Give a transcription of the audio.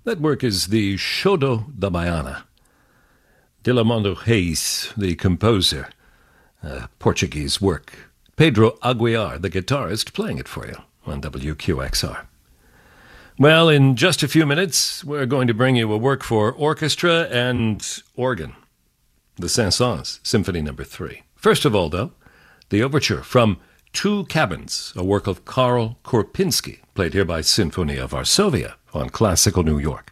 That work is the Shodo da Baiana. Dilamondo Reis, the composer, Portuguese work. Pedro Aguiar, the guitarist, playing it for you on WQXR. Well, in just a few minutes, we're going to bring you a work for orchestra and organ, the Saint-Saëns, Symphony No. 3. First of all, though, the overture from Two Cabins, a work of Karl Korpinski, played here by Sinfonia Varsovia on Classical New York.